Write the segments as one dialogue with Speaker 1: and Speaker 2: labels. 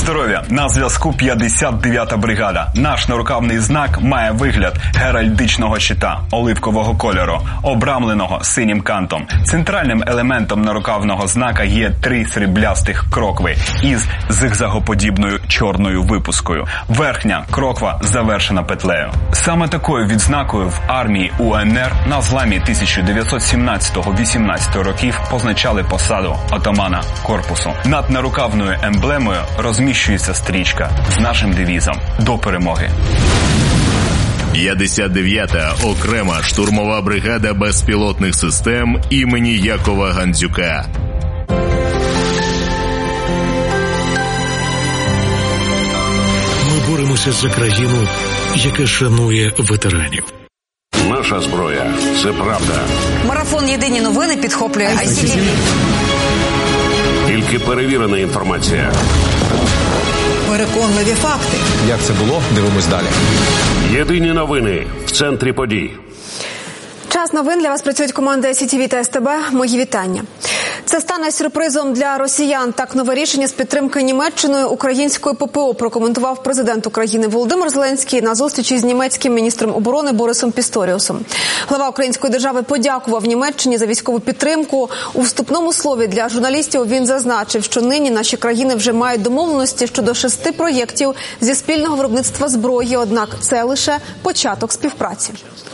Speaker 1: здоров'я! На зв'язку 59-та бригада. Наш нарукавний знак має вигляд геральдичного щита оливкового кольору, обрамленого синім кантом. Центральним елементом нарукавного знака є 3 сріблястих крокви із зигзагоподібною чорною випускою. Верхня кроква завершена петлею. Саме такою відзнакою в армії УНР на зламі 1917-18 років позначали посаду отамана корпусу. Над нарукавною емблемою розміщується стрічка з нашим девізом «До перемоги».
Speaker 2: 59-та окрема штурмова бригада безпілотних систем імені Якова Гандзюка.
Speaker 3: Ми боремося за країну, яка шанує ветеранів.
Speaker 4: Наша зброя – це правда.
Speaker 5: Марафон «Єдині новини» підхоплює ICTV.
Speaker 4: Тільки перевірена інформація.
Speaker 5: Переконливі факти.
Speaker 6: Як це було? Дивимось далі.
Speaker 4: Єдині новини в центрі подій.
Speaker 7: Час новин. Для вас працюють команди ICTV та СТБ. Мої вітання. Це стане сюрпризом для росіян. Так, нове рішення з підтримки Німеччиною української ППО прокоментував президент України Володимир Зеленський на зустрічі з німецьким міністром оборони Борисом Пісторіусом. Глава української держави подякував Німеччині за військову підтримку. У вступному слові для журналістів він зазначив, що нині наші країни вже мають домовленості щодо 6 проєктів зі спільного виробництва зброї, однак це лише початок співпраці.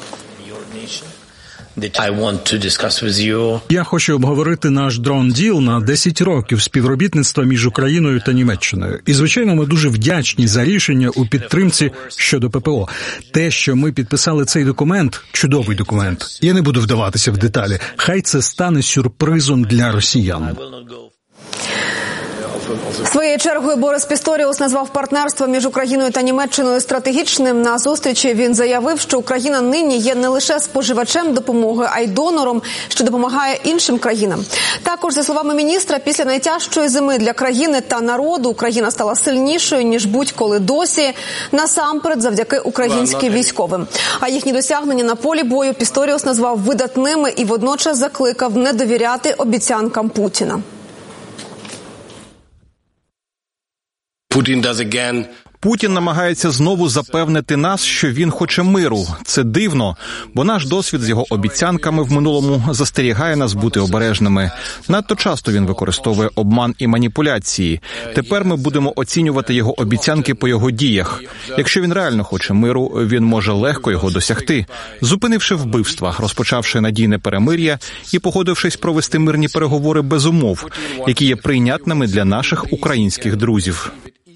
Speaker 8: Я хочу обговорити наш дрон-діл на 10 років співробітництва між Україною та Німеччиною. І, звичайно, ми дуже вдячні за рішення у підтримці щодо ППО. Те, що ми підписали цей документ, чудовий документ. Я не буду вдаватися в деталі. Хай це стане сюрпризом для росіян.
Speaker 7: Своєю чергою Борис Пісторіус назвав партнерство між Україною та Німеччиною стратегічним. На зустрічі він заявив, що Україна нині є не лише споживачем допомоги, а й донором, що допомагає іншим країнам. Також, за словами міністра, після найтяжчої зими для країни та народу Україна стала сильнішою, ніж будь-коли досі, насамперед завдяки українським військовим. А їхні досягнення на полі бою Пісторіус назвав видатними і водночас закликав не довіряти обіцянкам Путіна.
Speaker 9: Путін намагається знову запевнити нас, що він хоче миру. Це дивно, бо наш досвід з його обіцянками в минулому застерігає нас бути обережними. Надто часто він використовує обман і маніпуляції. Тепер ми будемо оцінювати його обіцянки по його діях. Якщо він реально хоче миру, він може легко його досягти, зупинивши вбивства, розпочавши надійне перемир'я і погодившись провести мирні переговори без умов, які є прийнятними для наших українських друзів.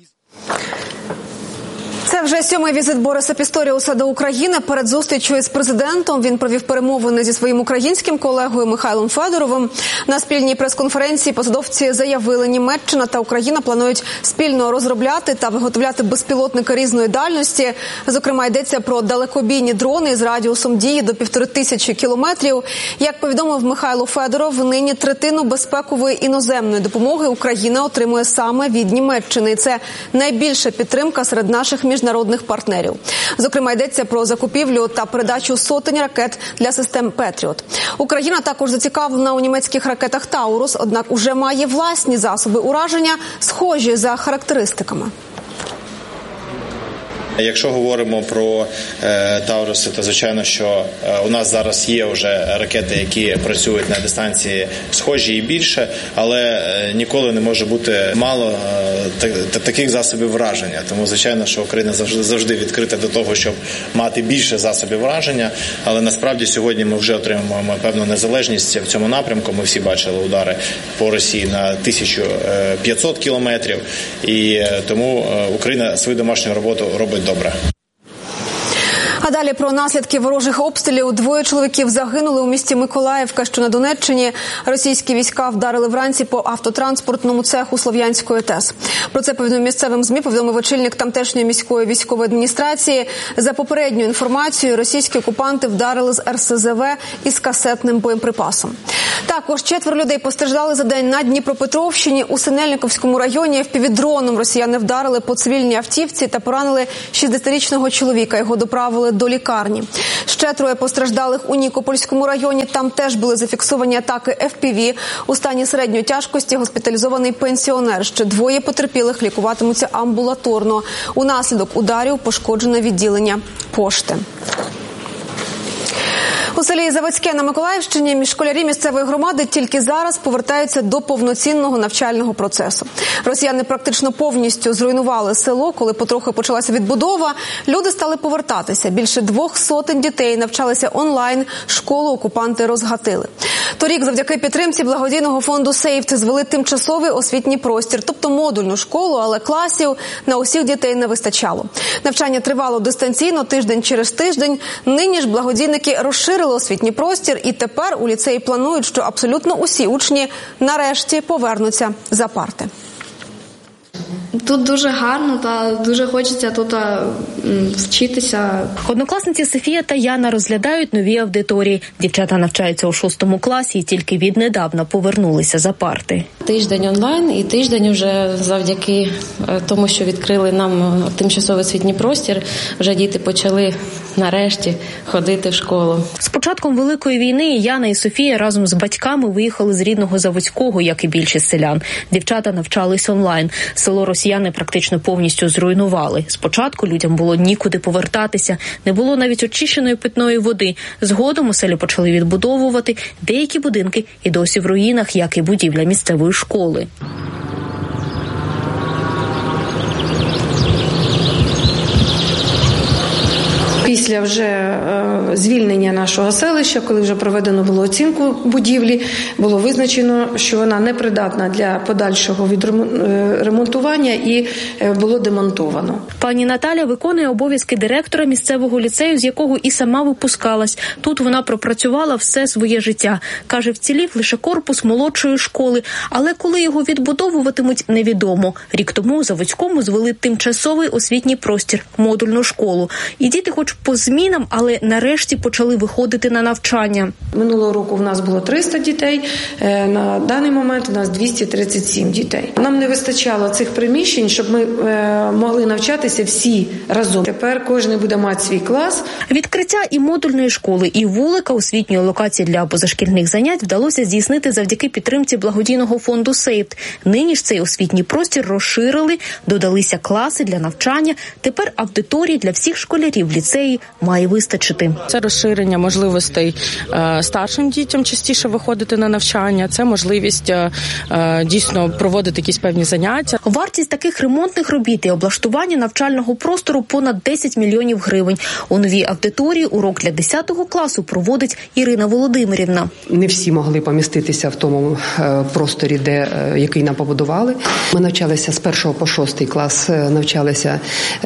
Speaker 7: Це вже 7-й візит Бориса Пісторіуса до України. Перед зустрічю з президентом він провів перемовини зі своїм українським колегою Михайлом Федоровим. На спільній прес-конференції посадовці заявили, Німеччина та Україна планують спільно розробляти та виготовляти безпілотники різної дальності. Зокрема, йдеться про далекобійні дрони з радіусом дії до 1500 кілометрів. Як повідомив Михайло Федоров, нині третину безпекової іноземної допомоги Україна отримує саме від Німеччини. Це найбільша підтримка серед наших міжнародних партнерів. Зокрема, йдеться про закупівлю та передачу сотень ракет для систем «Петріот». Україна також зацікавлена у німецьких ракетах «Таурус», однак уже має власні засоби ураження, схожі за характеристиками.
Speaker 10: Якщо говоримо про Тауруси, то звичайно, що у нас зараз є вже ракети, які працюють на дистанції схожі і більше, але ніколи не може бути мало таких засобів враження. Тому, звичайно, що Україна завжди відкрита до того, щоб мати більше засобів враження, але насправді сьогодні ми вже отримуємо певну незалежність в цьому напрямку. Ми всі бачили удари по Росії на 1500 кілометрів, і тому Україна свою домашню роботу робить добре.
Speaker 7: А далі про наслідки ворожих обстрілів. 2 чоловіків загинули у місті Миколаївка, що на Донеччині. Російські війська вдарили вранці по автотранспортному цеху Слов'янської ТЕС. Про це повідомив місцевим ЗМІ, повідомив очільник тамтешньої міської військової адміністрації. За попередньою інформацією, російські окупанти вдарили з РСЗВ із касетним боєприпасом. Також 4 людей постраждали за день на Дніпропетровщині. У Синельниковському районі впівдроном росіяни вдарили по цивільній автівці та поранили 60-річного чоловіка. Його доправили до лікарні. Ще 3 постраждалих у Нікопольському районі. Там теж були зафіксовані атаки FPV. У стані середньої тяжкості госпіталізований пенсіонер. Ще 2 потерпілих лікуватимуться амбулаторно. Унаслідок ударів пошкоджене відділення пошти. У селі Заводське на Миколаївщині школярі місцевої громади тільки зараз повертаються до повноцінного навчального процесу. Росіяни практично повністю зруйнували село, коли потроху почалася відбудова. Люди стали повертатися. Більше 200 дітей навчалися онлайн, школу окупанти розгатили. Торік завдяки підтримці благодійного фонду «Сейфт» звели тимчасовий освітній простір, тобто модульну школу, але класів на усіх дітей не вистачало. Навчання тривало дистанційно, тиждень через тиждень. Нині ж благодійники розширили освітній простір, і тепер у ліцеї планують, що абсолютно усі учні нарешті повернуться за парти.
Speaker 11: Тут дуже гарно та дуже хочеться тут вчитися.
Speaker 12: Однокласниці Софія та Яна розглядають нові аудиторії. Дівчата навчаються у 6 класі і тільки віднедавна повернулися за парти.
Speaker 13: Тиждень онлайн і тиждень вже завдяки тому, що відкрили нам тимчасовий освітній простір, вже діти почали нарешті ходити в школу.
Speaker 12: З початком Великої війни Яна і Софія разом з батьками виїхали з рідного Заводського, як і більшість селян. Дівчата навчались онлайн. Село росіяни практично повністю зруйнували. Спочатку людям було нікуди повертатися, не було навіть очищеної питної води. Згодом оселі почали відбудовувати, деякі будинки і досі в руїнах, як і будівля місцевої школи.
Speaker 14: Після вже звільнення нашого селища, коли вже проведено було оцінку будівлі, було визначено, що вона непридатна для подальшого ремонтування і було демонтовано.
Speaker 12: Пані Наталя виконує обов'язки директора місцевого ліцею, з якого і сама випускалась. Тут вона пропрацювала все своє життя. Каже, вцілів лише корпус молодшої школи, але коли його відбудовуватимуть, невідомо. Рік тому у Заводському звели тимчасовий освітній простір, модульну школу. І діти хоч по змінам, але нарешті почали виходити на навчання.
Speaker 14: Минулого року в нас було 300 дітей, на даний момент у нас 237 дітей. Нам не вистачало цих приміщень, щоб ми могли навчатися всі разом. Тепер кожен буде мати свій клас.
Speaker 12: Відкриття і модульної школи, і вулика освітньої локації для позашкільних занять вдалося здійснити завдяки підтримці благодійного фонду «Сейфт». Нині ж цей освітній простір розширили, додалися класи для навчання. Тепер аудиторії для всіх школярів ліцеї має вистачити.
Speaker 15: Це розширення можливостей старшим дітям частіше виходити на навчання. Це можливість дійсно проводити якісь певні заняття.
Speaker 12: Вартість таких ремонтних робіт і облаштування навчального простору понад 10 мільйонів гривень. У новій аудиторії урок для 10 класу проводить Ірина Володимирівна.
Speaker 16: Не всі могли поміститися в тому просторі, який нам побудували. Ми навчалися з 1 по 6 клас, навчалися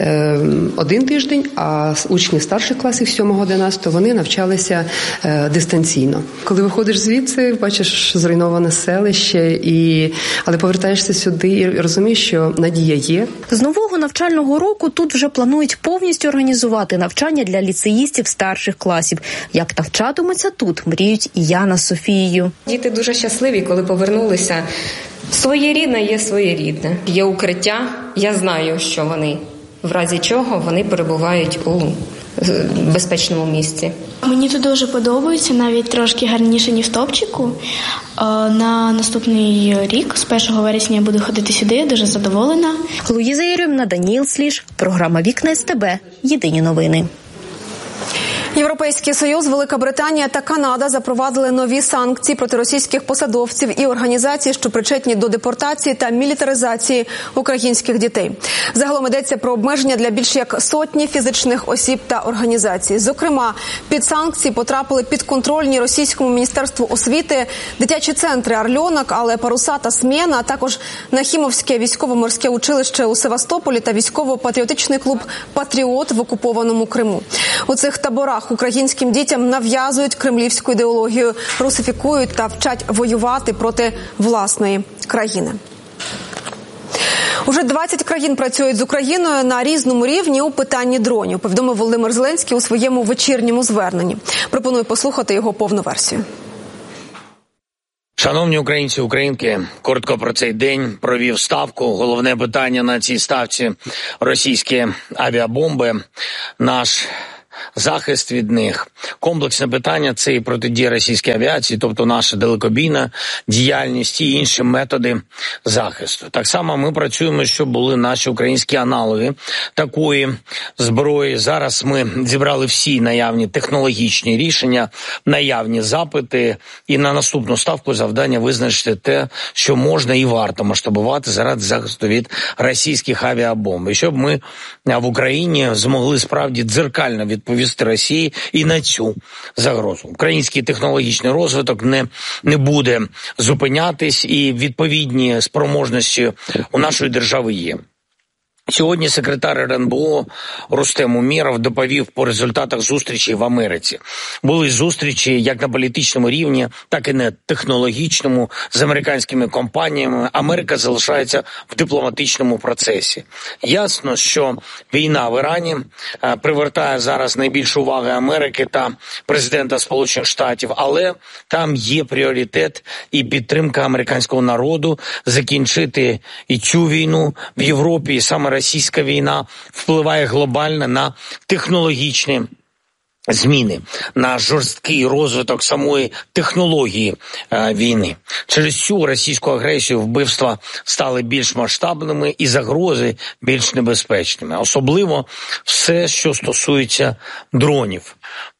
Speaker 16: 1 тиждень, а учні старших класів 7-11 вони навчалися дистанційно. Коли виходиш звідси, бачиш зруйноване селище, але повертаєшся сюди і розумієш, що надія є.
Speaker 12: З нового навчального року тут вже планують повністю організувати навчання для ліцеїстів старших класів. Як навчатимуться тут, мріють і Яна з Софією.
Speaker 17: Діти дуже щасливі, коли повернулися. Своєрідне є своєрідне. Є укриття, я знаю, що вони, в разі чого вони перебувають у безпечному місці.
Speaker 11: Мені тут дуже подобається, навіть трошки гарніше, ніж в Топчику. На наступний рік, з 1 вересня, я буду ходити сюди, я дуже задоволена.
Speaker 12: Луїза Єрьоміна, Даніїл Сліж, програма «Вікна СТБ». Єдині новини.
Speaker 7: Європейський Союз, Велика Британія та Канада запровадили нові санкції проти російських посадовців і організацій, що причетні до депортації та мілітаризації українських дітей. Загалом йдеться про обмеження для більш як сотні фізичних осіб та організацій. Зокрема, під санкції потрапили підконтрольні російському міністерству освіти дитячі центри «Орльонок», «Але Паруса» та «Смєна», а також Нахімовське військово-морське училище у Севастополі та військово-патріотичний клуб «Патріот» в окупованому Криму. У цих таборах українським дітям нав'язують кремлівську ідеологію, русифікують та вчать воювати проти власної країни. Уже 20 країн працюють з Україною на різному рівні у питанні дронів, повідомив Володимир Зеленський у своєму вечірньому зверненні. Пропоную послухати його повну версію.
Speaker 18: Шановні українці, українки, коротко про цей день провів ставку. Головне питання на цій ставці – російські авіабомби. Наш захист від них. Комплексне питання – це і протидія російській авіації, тобто наша далекобійна діяльність і інші методи захисту. Так само ми працюємо, щоб були наші українські аналоги такої зброї. Зараз ми зібрали всі наявні технологічні рішення, наявні запити, і на наступну ставку завдання визначити те, що можна і варто масштабувати заради захисту від російських авіабомб. І щоб ми в Україні змогли справді дзеркально відповісти Росії і на цю загрозу. Український технологічний розвиток не буде зупинятись, і відповідні спроможності у нашої держави є. Сьогодні секретар РНБО Рустем Умєров доповів по результатах зустрічей в Америці. Були зустрічі як на політичному рівні, так і на технологічному з американськими компаніями. Америка залишається в дипломатичному процесі. Ясно, що війна в Ірані привертає зараз найбільшу увагу Америки та президента Сполучених Штатів, але там є пріоритет і підтримка американського народу закінчити і цю війну в Європі, і саме російська війна впливає глобально на технологічні зміни, на жорсткий розвиток самої технології війни. Через цю російську агресію вбивства стали більш масштабними і загрози більш небезпечними. Особливо все, що стосується дронів.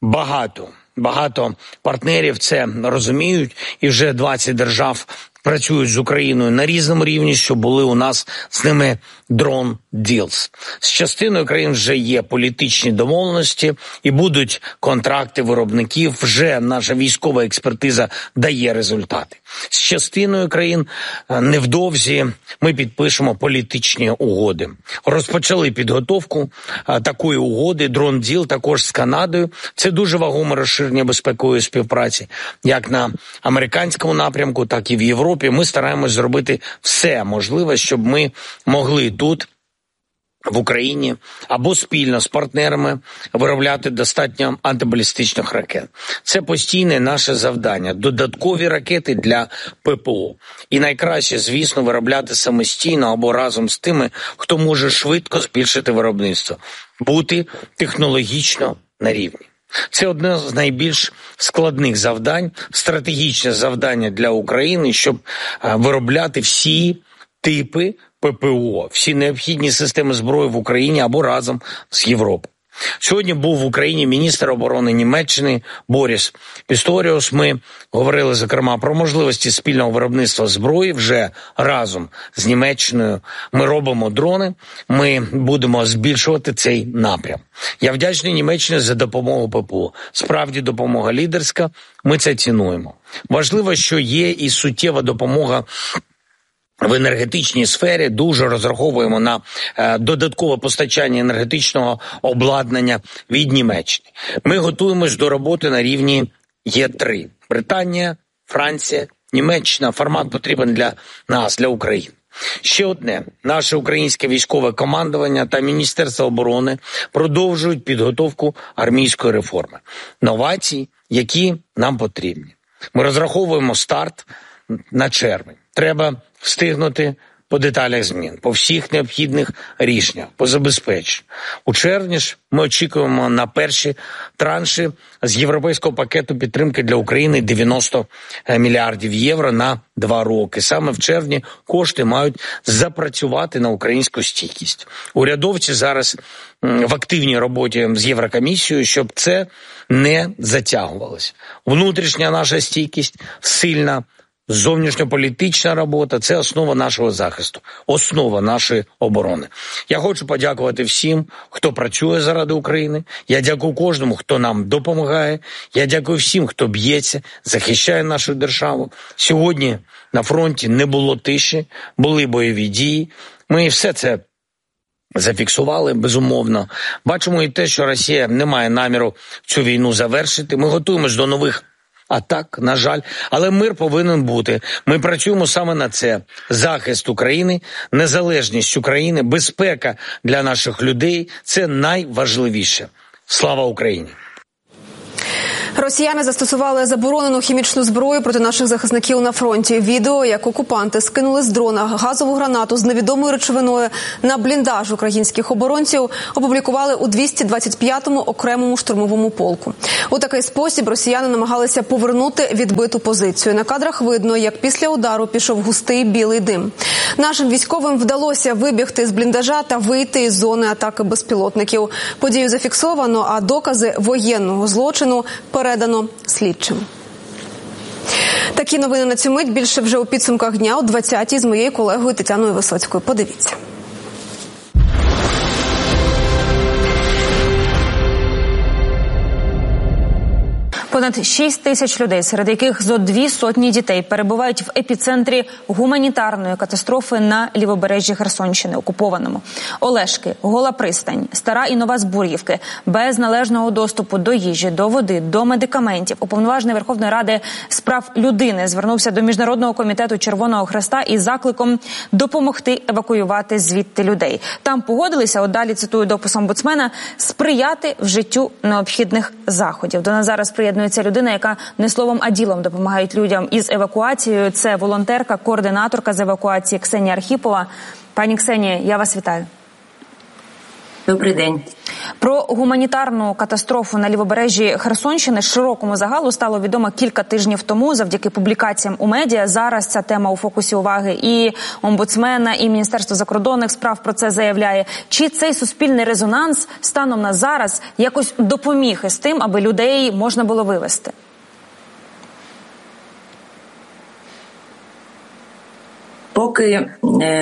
Speaker 18: Багато партнерів це розуміють, і вже 20 держав працюють з Україною на різному рівні, щоб були у нас з ними drone deals. З частиною країн вже є політичні домовленості і будуть контракти виробників, вже наша військова експертиза дає результати. З частиною країн невдовзі ми підпишемо політичні угоди. Розпочали підготовку такої угоди, drone deal, також з Канадою. Це дуже вагоме розширення безпекової співпраці, як на американському напрямку, так і в Європі. Ми стараємось зробити все можливе, щоб ми могли тут, в Україні, або спільно з партнерами виробляти достатньо антибалістичних ракет. Це постійне наше завдання. Додаткові ракети для ППО. І найкраще, звісно, виробляти самостійно або разом з тими, хто може швидко збільшити виробництво. Бути технологічно на рівні. Це одне з найбільш складних завдань, стратегічне завдання для України, щоб виробляти всі типи ППО, всі необхідні системи зброї в Україні або разом з Європою. Сьогодні був в Україні міністр оборони Німеччини Боріс Пісторіус. Ми говорили, зокрема, про можливості спільного виробництва зброї вже разом з Німеччиною. Ми робимо дрони, ми будемо збільшувати цей напрям. Я вдячний Німеччині за допомогу ППО. Справді допомога лідерська, ми це цінуємо. Важливо, що є і суттєва допомога в енергетичній сфері. Дуже розраховуємо на додаткове постачання енергетичного обладнання від Німеччини. Ми готуємось до роботи на рівні Є3. Британія, Франція, Німеччина. Формат потрібен для нас, для України. Ще одне. Наше українське військове командування та Міністерство оборони продовжують підготовку армійської реформи. Новації, які нам потрібні. Ми розраховуємо старт на червень. Треба встигнути по деталях змін, по всіх необхідних рішеннях, по забезпеченню. У червні ж ми очікуємо на перші транші з європейського пакету підтримки для України 90 мільярдів євро на 2 роки. Саме в червні кошти мають запрацювати на українську стійкість. Урядовці зараз в активній роботі з Єврокомісією, щоб це не затягувалося. Внутрішня наша стійкість сильна. Зовнішньополітична робота – це основа нашого захисту, основа нашої оборони. Я хочу подякувати всім, хто працює заради України. Я дякую кожному, хто нам допомагає. Я дякую всім, хто б'ється, захищає нашу державу. Сьогодні на фронті не було тиші, були бойові дії. Ми все це зафіксували, безумовно. Бачимо і те, що Росія не має наміру цю війну завершити. Ми готуємось до нових атак, на жаль, але мир повинен бути. Ми працюємо саме на це. Захист України, незалежність України, безпека для наших людей – це найважливіше. Слава Україні!
Speaker 7: Росіяни застосували заборонену хімічну зброю проти наших захисників на фронті. Відео, як окупанти скинули з дрона газову гранату з невідомою речовиною на бліндаж українських оборонців, опублікували у 225-му окремому штурмовому полку. У такий спосіб росіяни намагалися повернути відбиту позицію. На кадрах видно, як після удару пішов густий білий дим. Нашим військовим вдалося вибігти з бліндажа та вийти із зони атаки безпілотників. Подію зафіксовано, а докази воєнного злочину передано слідчим. Такі новини на цю мить. Більше вже у підсумках дня о 20-й з моєю колегою Тетяною Висоцькою. Подивіться.
Speaker 19: Понад 6 тисяч людей, серед яких зо 200 дітей, перебувають в епіцентрі гуманітарної катастрофи на лівобережжі Херсонщини, окупованому. Олешки, Гола пристань, Стара і Нова Збур'ївки, без належного доступу до їжі, до води, до медикаментів. Уповноважений Верховної Ради з прав людини звернувся до Міжнародного комітету Червоного Хреста із закликом допомогти евакуювати звідти людей. Там погодилися, от далі цитую допис омбудсмена, сприяти вжиттю необхідних заходів. До нас зараз приєднується людина, яка не словом, а ділом допомагає людям із евакуацією. Це волонтерка, координаторка з евакуації Ксенія Архіпова. Пані Ксенія, я вас вітаю.
Speaker 20: Добрий день.
Speaker 19: Про гуманітарну катастрофу на лівобережжі Херсонщини широкому загалу стало відомо кілька тижнів тому завдяки публікаціям у медіа. Зараз ця тема у фокусі уваги і омбудсмена, і Міністерство закордонних справ про це заявляє. Чи цей суспільний резонанс станом на зараз якось допоміг із тим, аби людей можна було вивезти?
Speaker 20: Поки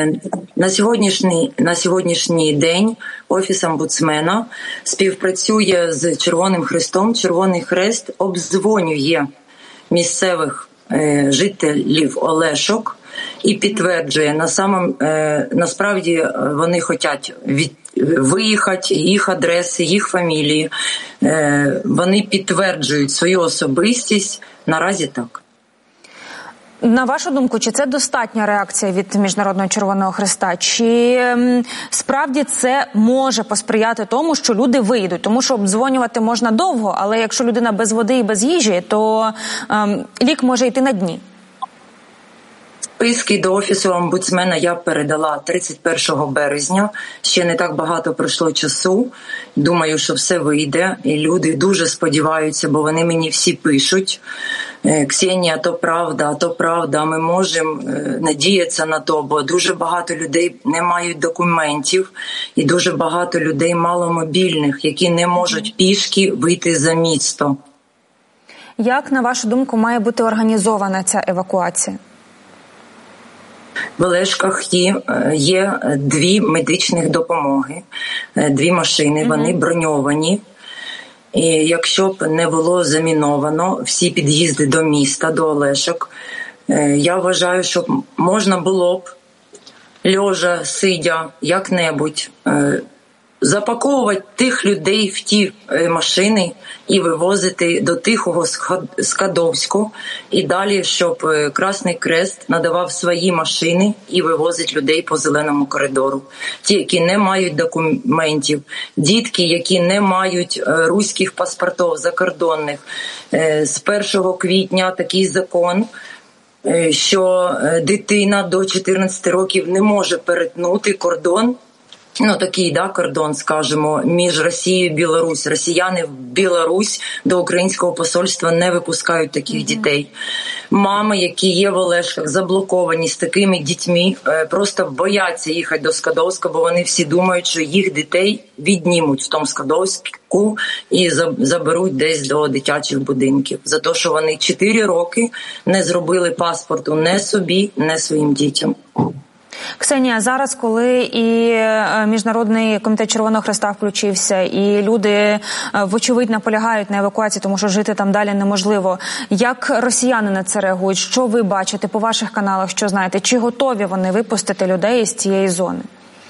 Speaker 20: на сьогоднішній день Офіс омбудсмена співпрацює з Червоним Хрестом. Червоний Хрест обдзвонює місцевих жителів Олешок і підтверджує, насправді вони хочуть виїхати, їх адреси, їх фамілії. Вони підтверджують свою особистість. Наразі так.
Speaker 19: На вашу думку, чи це достатня реакція від Міжнародного Червоного Хреста? Чи справді це може посприяти тому, що люди вийдуть? Тому що обдзвонювати можна довго, але якщо людина без води і без їжі, то лік може йти на дні.
Speaker 20: Списки до Офісу омбудсмена я передала 31 березня. Ще не так багато пройшло часу. Думаю, що все вийде. І люди дуже сподіваються, бо вони мені всі пишуть. Ксенія, то правда, ми можемо надіятися на то, бо дуже багато людей не мають документів і дуже багато людей маломобільних, які не можуть пішки вийти за місто.
Speaker 19: Як, на вашу думку, має бути організована ця евакуація?
Speaker 20: В Олешках є 2 медичних допомоги, 2 машини, вони броньовані. І якщо б не було заміновано всі під'їзди до міста, до Олешок, я вважаю, що можна було б, льожа, сидя, як-небудь, запаковувати тих людей в ті машини і вивозити до Тихого Скадовську. І далі, щоб Красний Крест надавав свої машини і вивозить людей по зеленому коридору. Ті, які не мають документів, дітки, які не мають руських паспортів закордонних. З 1 квітня такий закон, що дитина до 14 років не може перетнути кордон, такий, кордон, скажімо, між Росією і Білорусь. Росіяни в Білорусь до українського посольства не випускають таких дітей. Мами, які є в Олешках, заблоковані з такими дітьми, просто бояться їхати до Скадовська, бо вони всі думають, що їх дітей віднімуть в тому Скадовську і заберуть десь до дитячих будинків. За те, що вони 4 роки не зробили паспорту не собі, не своїм дітям.
Speaker 19: Ксенія, зараз, коли і Міжнародний комітет Червоного Хреста включився, і люди, вочевидь, наполягають на евакуації, тому що жити там далі неможливо, як росіяни на це реагують? Що ви бачите по ваших каналах, що знаєте? Чи готові вони випустити людей з цієї зони?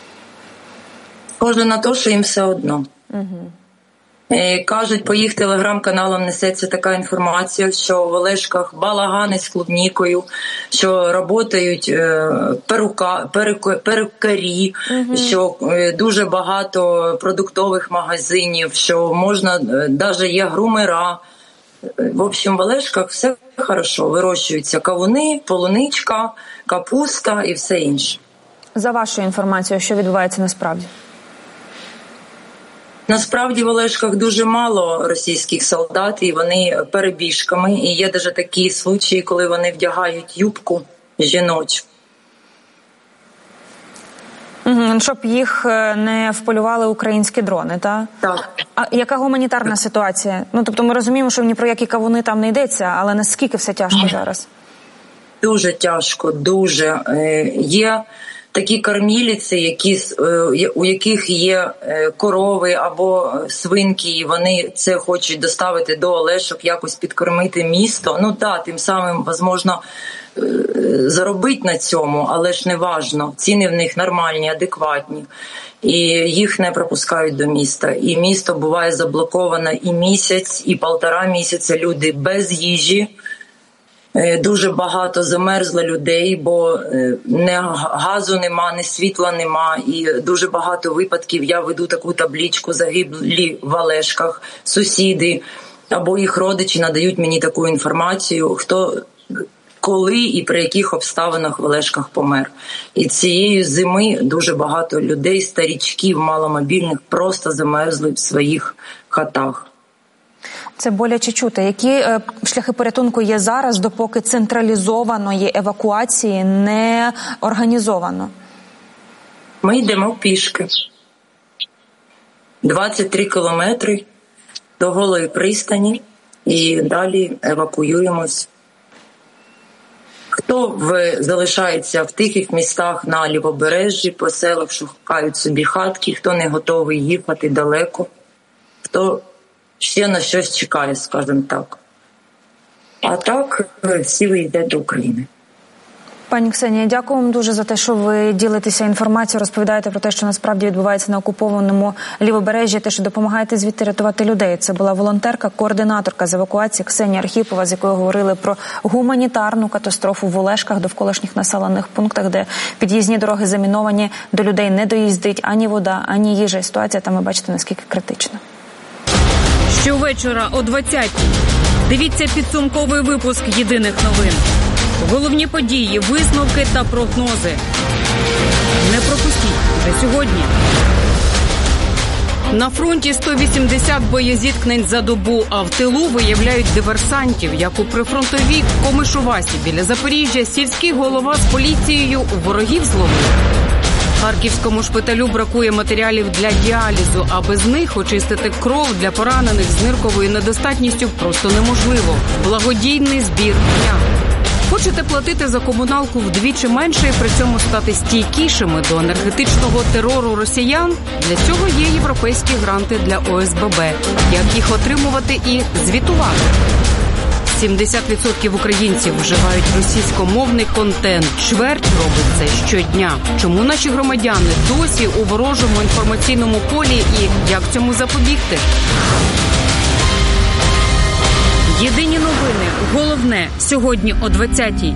Speaker 20: Схоже на те, що їм все одно. Кажуть, по їх телеграм-каналам несеться така інформація, що в Олешках балагани з клубнікою, що працюють перукарі, що дуже багато продуктових магазинів, що можна, навіть є грумера, В общем, в Олешках все хорошо. Вирощуються кавуни, полуничка, капуста і все інше.
Speaker 19: За вашою інформацією, що відбувається насправді?
Speaker 20: Насправді в Олешках дуже мало російських солдат, і вони перебіжками. І є навіть такі случаї, коли вони вдягають юбку жіночу.
Speaker 19: Щоб їх не вполювали українські дрони, так?
Speaker 20: Так.
Speaker 19: А яка гуманітарна ситуація? Ну, тобто ми розуміємо, що ні про які кавуни там не йдеться, але наскільки все тяжко зараз?
Speaker 20: Дуже тяжко, дуже. Є такі кормілиці, у яких є корови або свинки, і вони це хочуть доставити до Олешок, якось підкормити місто. Ну так, тим самим, можливо, заробити на цьому, але ж не важно. Ціни в них нормальні, адекватні. І їх не пропускають до міста. І місто буває заблоковано і місяць, і 1,5 місяця люди без їжі. Дуже багато замерзло людей, бо не газу нема, не світла нема. І дуже багато випадків, я веду таку табличку «Загиблі в Олешках», сусіди або їх родичі надають мені таку інформацію, хто коли і при яких обставинах в Олешках помер. І цієї зими дуже багато людей, старічків, маломобільних, просто замерзли в своїх хатах.
Speaker 19: Це боляче чути. Які шляхи порятунку є зараз, допоки централізованої евакуації не організовано?
Speaker 20: Ми йдемо пішки. 23 кілометри до Голої пристані і далі евакуюємось. Хто залишається в тихих містах на Лівобережжі, по селах шукають собі хатки, хто не готовий їхати далеко, хто ще на щось чекає, скажімо так. А так всі виїздять до України.
Speaker 19: Пані Ксенія, дякую вам дуже за те, що ви ділитеся інформацією, розповідаєте про те, що насправді відбувається на окупованому Лівобережжі, те, що допомагаєте звідти рятувати людей. Це була волонтерка, координаторка з евакуації Ксенія Архіпова, з якою говорили про гуманітарну катастрофу в Олешках, довколишніх населених пунктах, де під'їзні дороги заміновані, до людей не доїздить ані вода, ані їжа. Ситуація там, ви бачите, наскільки критична.
Speaker 21: Щовечора о 20-й. Дивіться підсумковий випуск «Єдиних новин». Головні події, висновки та прогнози. Не пропустіть вже сьогодні. На фронті 180 боєзіткнень за добу, а в тилу виявляють диверсантів, як у прифронтовій Комишувасі біля Запоріжжя сільський голова з поліцією у ворогів зловив. Харківському шпиталю бракує матеріалів для діалізу, а без них очистити кров для поранених з нирковою недостатністю просто неможливо. Благодійний збір дня. Хочете платити за комуналку вдвічі менше і при цьому стати стійкішими до енергетичного терору росіян? Для цього є європейські гранти для ОСББ. Як їх отримувати і звітувати? 70% українців вживають російськомовний контент. Чверть робить це щодня. Чому наші громадяни досі у ворожому інформаційному полі і як цьому запобігти? Єдині новини. Головне сьогодні о 20-й.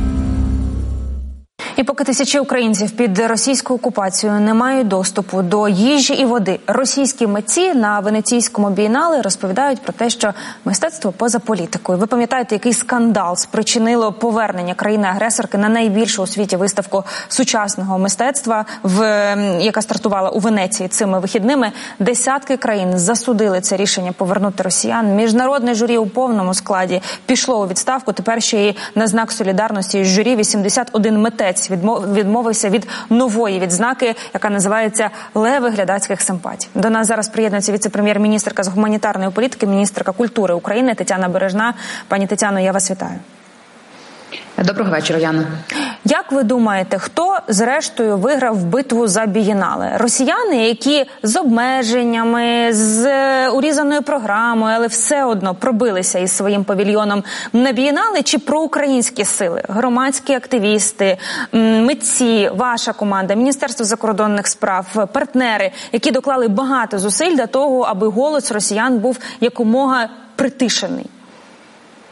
Speaker 19: І поки тисячі українців під російською окупацією не мають доступу до їжі і води, російські митці на Венеційському бієнале розповідають про те, що мистецтво поза політикою. Ви пам'ятаєте, який скандал спричинило повернення країни-агресорки на найбільшу у світі виставку сучасного мистецтва, яка стартувала у Венеції цими вихідними. Десятки країн засудили це рішення повернути росіян. Міжнародне журі у повному складі пішло у відставку. Тепер ще й на знак солідарності з журі 81 митець відмовився від нової відзнаки, яка називається «Леви глядацьких симпатій». До нас зараз приєднується віце-прем'єр-міністерка з гуманітарної політики, міністерка культури України Тетяна Бережна. Пані Тетяно, я вас вітаю.
Speaker 22: Доброго вечора, Яна.
Speaker 19: Як ви думаєте, хто зрештою виграв битву за бієнале? Росіяни, які з обмеженнями, з урізаною програмою, але все одно пробилися із своїм павільйоном на бієнале, чи проукраїнські сили, громадські активісти, митці, ваша команда, Міністерство закордонних справ, партнери, які доклали багато зусиль для того, аби голос росіян був якомога притишений?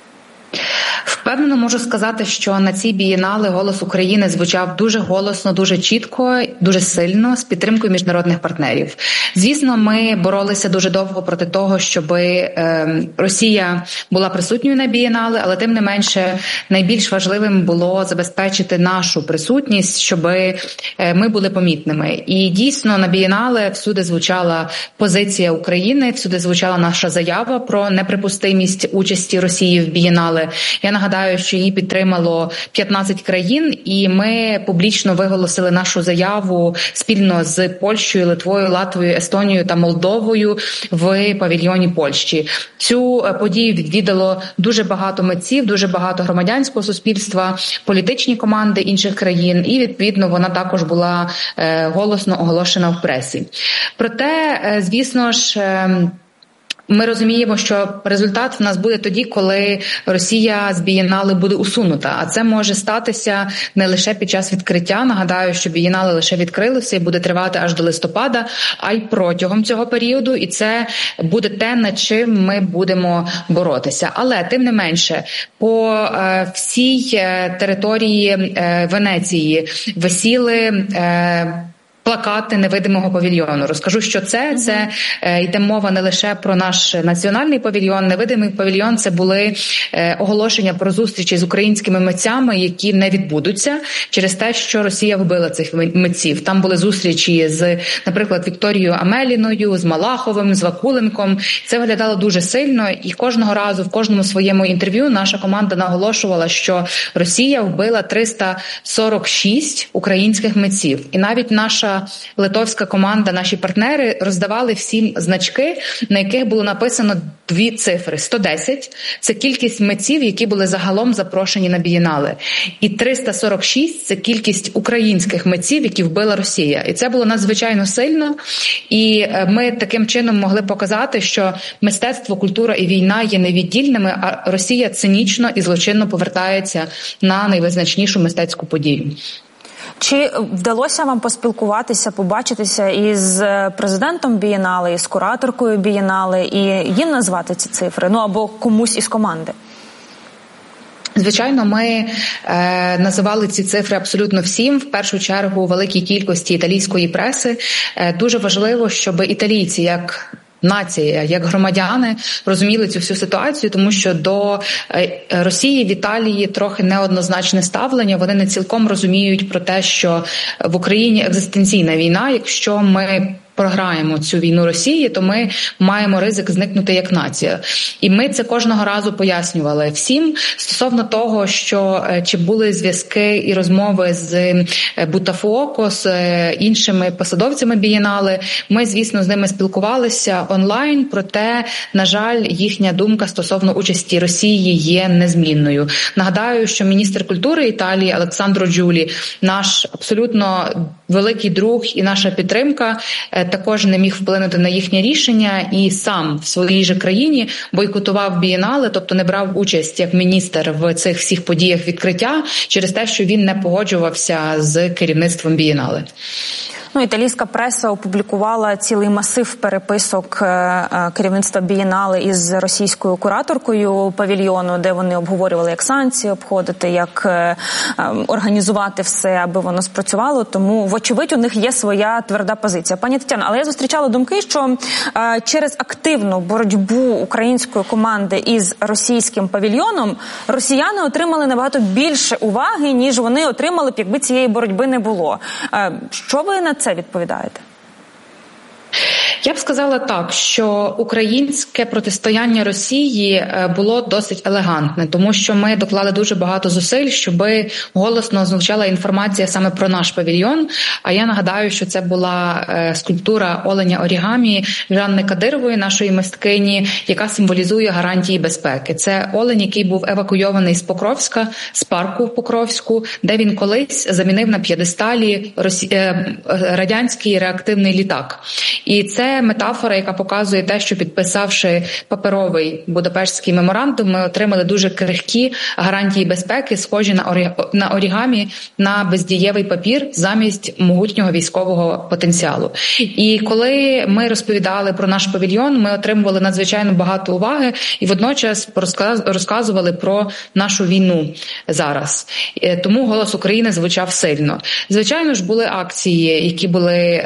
Speaker 22: Впевнено можу сказати, що на цій бієнале голос України звучав дуже голосно, дуже чітко, дуже сильно, з підтримкою міжнародних партнерів. Звісно, ми боролися дуже довго проти того, щоб Росія була присутньою на бієнале, але тим не менше найбільш важливим було забезпечити нашу присутність, щоб ми були помітними. І дійсно на бієнале всюди звучала позиція України, всюди звучала наша заява про неприпустимість участі Росії в бієнале. Я нагадаю, що її підтримало 15 країн, і ми публічно виголосили нашу заяву спільно з Польщею, Литвою, Латвією, Естонією та Молдовою в павільйоні Польщі. Цю подію відвідало дуже багато митців, дуже багато громадянського суспільства, політичні команди інших країн, і відповідно вона також була голосно оголошена в пресі. Проте, звісно ж, ми розуміємо, що результат в нас буде тоді, коли Росія з бієнале буде усунута. А це може статися не лише під час відкриття. Нагадаю, що бієнале лише відкрилося і буде тривати аж до листопада, а й протягом цього періоду. І це буде те, над чим ми будемо боротися. Але, тим не менше, по всій території Венеції висіли плакати невидимого павільйону. Розкажу, що це йде мова не лише про наш національний павільйон. Невидимий павільйон – це були оголошення про зустрічі з українськими митцями, які не відбудуться через те, що Росія вбила цих митців. Там були зустрічі з, наприклад, Вікторією Амеліною, з Малаховим, з Вакуленком. Це виглядало дуже сильно, і кожного разу, в кожному своєму інтерв'ю наша команда наголошувала, що Росія вбила 346 українських митців. І навіть наша литовська команда, наші партнери роздавали всім значки, на яких було написано дві цифри. 110 – це кількість митців, які були загалом запрошені на бієнале. І 346 – це кількість українських митців, які вбила Росія. І це було надзвичайно сильно. І ми таким чином могли показати, що мистецтво, культура і війна є невіддільними, а Росія цинічно і злочинно повертається на найвизначнішу мистецьку подію.
Speaker 19: Чи вдалося вам поспілкуватися, побачитися із президентом бієнале, із кураторкою бієнале і їм назвати ці цифри? Ну або комусь із команди?
Speaker 22: Звичайно, ми називали ці цифри абсолютно всім, в першу чергу великій кількості італійської преси. Дуже важливо, щоб італійці, як нація, як громадяни розуміли цю всю ситуацію, тому що до Росії в Італії трохи неоднозначне ставлення. Вони не цілком розуміють про те, що в Україні екзистенційна війна. Якщо ми програємо цю війну Росії, то ми маємо ризик зникнути як нація. І ми це кожного разу пояснювали всім стосовно того, що чи були зв'язки і розмови з Бутафуоко, з іншими посадовцями бієнале. Ми, звісно, з ними спілкувалися онлайн, проте, на жаль, їхня думка стосовно участі Росії є незмінною. Нагадаю, що міністр культури Італії Алессандро Джулі, наш абсолютно великий друг і наша підтримка, також не міг вплинути на їхнє рішення і сам в своїй же країні бойкотував бієнале, тобто не брав участь як міністр в цих всіх подіях відкриття через те, що він не погоджувався з керівництвом бієнале.
Speaker 19: Ну, італійська преса опублікувала цілий масив переписок керівництва бієнале із російською кураторкою павільйону, де вони обговорювали, як санкції обходити, як організувати все, аби воно спрацювало. Тому, вочевидь, у них є своя тверда позиція. Пані Тетяно, але я зустрічала думки, що через активну боротьбу української команди із російським павільйоном росіяни отримали набагато більше уваги, ніж вони отримали б, якби цієї боротьби не було. Що ви на це відповідаєте?
Speaker 22: Я б сказала так, що українське протистояння Росії було досить елегантне, тому що ми доклали дуже багато зусиль, щоб голосно звучала інформація саме про наш павільйон. А я нагадаю, що це була скульптура оленя орігамі Жанни Кадирової, нашої мисткині, яка символізує гарантії безпеки. Це олень, який був евакуйований з Покровська, з парку в Покровську, де він колись замінив на п'єдесталі радянський реактивний літак. І це Це метафора, яка показує те, що підписавши паперовий Будапештський меморандум, ми отримали дуже крихкі гарантії безпеки, схожі на орігамі, на бездієвий папір замість могутнього військового потенціалу. І коли ми розповідали про наш павільйон, ми отримували надзвичайно багато уваги і водночас розказували про нашу війну зараз. Тому голос України звучав сильно. Звичайно ж, були акції, які були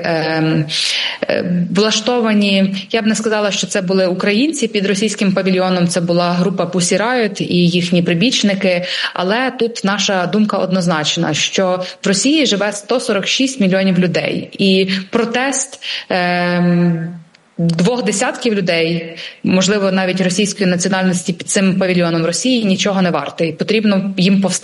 Speaker 22: влаштовані. Я б не сказала, що це були українці під російським павільйоном, це була група Pussy Riot і їхні прибічники, але тут наша думка однозначна, що в Росії живе 146 мільйонів людей, і протест 20 людей, можливо, навіть російської національності під цим павільйоном Росії нічого не вартий. Потрібно їм повстати.